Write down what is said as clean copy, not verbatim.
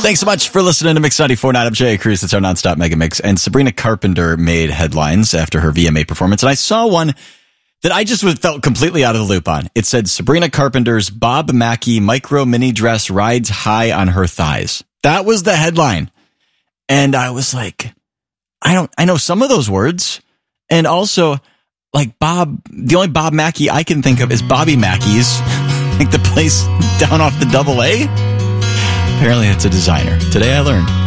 Thanks so much for listening to Mix 94.9. I'm Jay Cruz. It's our nonstop mega mix. And Sabrina Carpenter made headlines after her VMA performance. And I saw one that I just felt completely out of the loop on. It said Sabrina Carpenter's Bob Mackie micro mini dress rides high on her thighs. That was the headline. And I was like, I know some of those words. And also, like the only Bob Mackie I can think of is Bobby Mackey's, like the place down off the AA. Apparently it's a designer. Today I learned.